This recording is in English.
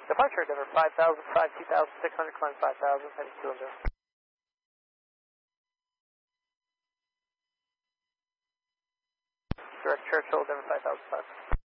Departure, Denver 5000, 2,600, climb 5,000, heading 210. Direct Churchill, Denver 5005.